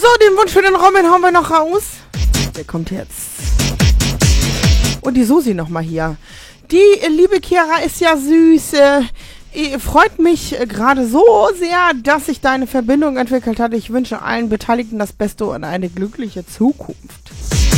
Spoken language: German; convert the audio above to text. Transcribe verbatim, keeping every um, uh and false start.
den Wunsch für den Robin hauen wir noch raus. Der kommt jetzt. Und die Susi nochmal hier. Die liebe Chiara ist ja süß. Äh, freut mich äh, gerade so sehr, dass sich deine Verbindung entwickelt hat. Ich wünsche allen Beteiligten das Beste und eine glückliche Zukunft.